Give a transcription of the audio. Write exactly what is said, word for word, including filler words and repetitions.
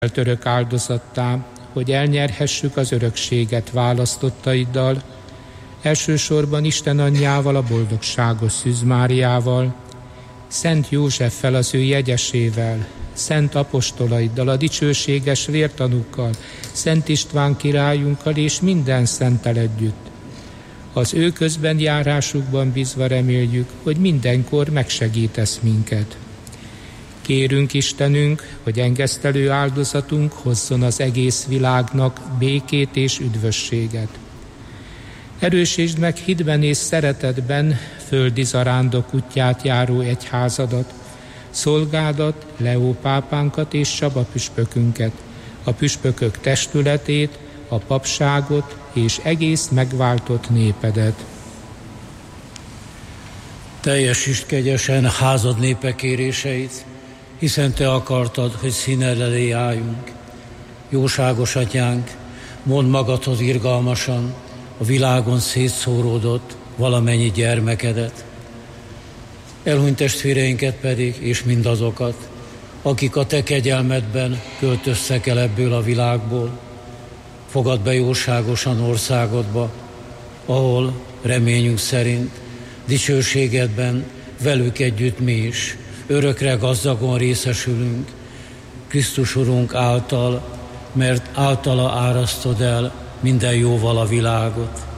török áldozattá, hogy elnyerhessük az örökséget választottaiddal, elsősorban Isten anyjával, a boldogságos Szűz Máriával, Szent Józseffel, az ő jegyesével, szent apostolaiddal, a dicsőséges vértanúkkal, Szent István királyunkkal és minden szenttel együtt. Az ő közben járásukban bízva reméljük, hogy mindenkor megsegítesz minket. Kérünk Istenünk, hogy engesztelő áldozatunk hozzon az egész világnak békét és üdvösséget. Erősítsd meg hitben és szeretetben földi zarándok útját járó egyházadat, szolgádat, Leó pápánkat és Csaba püspökünket, a püspökök testületét, a papságot és egész megváltott népedet. Teljesítsd kegyesen házad népe kéréseit, hiszen Te akartad, hogy színed elé álljunk. Jóságos Atyánk, mondd magadhoz irgalmasan a világon szétszóródott valamennyi gyermekedet. Elhunyt testvéreinket pedig, és mindazokat, akik a Te kegyelmedben költöztek el ebből a világból. Fogadd be jóságosan országodba, ahol reményünk szerint dicsőségedben velük együtt mi is örökre gazdagon részesülünk Krisztus Urunk által, mert általa árasztod el minden jóval a világot.